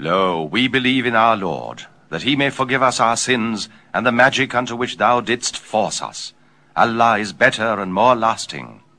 Lo, we believe in our Lord, that he may forgive us our sins, and the magic unto which thou didst force us. Allah is better and more lasting.